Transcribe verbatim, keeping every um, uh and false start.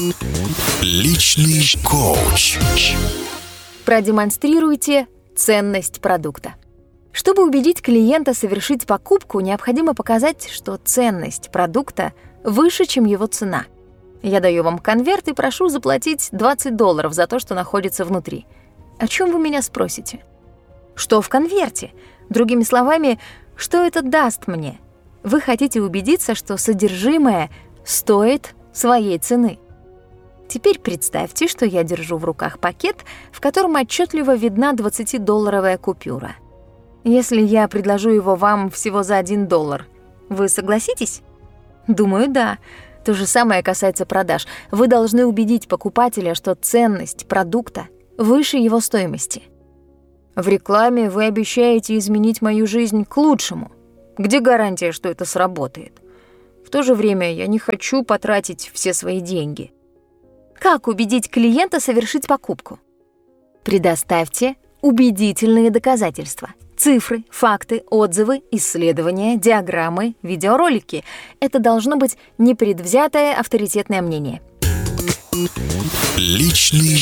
Личный коуч. Продемонстрируйте ценность продукта. Чтобы убедить клиента совершить покупку, необходимо показать, что ценность продукта выше, чем его цена. Я даю вам конверт и прошу заплатить двадцать долларов за то, что находится внутри. О чем вы меня спросите? Что в конверте? Другими словами, что это даст мне? Вы хотите убедиться, что содержимое стоит своей цены. Теперь представьте, что я держу в руках пакет, в котором отчетливо видна двадцатидолларовая купюра. Если я предложу его вам всего за один доллар, вы согласитесь? Думаю, да. То же самое касается продаж. Вы должны убедить покупателя, что ценность продукта выше его стоимости. В рекламе вы обещаете изменить мою жизнь к лучшему. Где гарантия, что это сработает? В то же время я не хочу потратить все свои деньги. Как убедить клиента совершить покупку? Предоставьте убедительные доказательства. Цифры, факты, отзывы, исследования, диаграммы, видеоролики. Это должно быть непредвзятое авторитетное мнение. Личный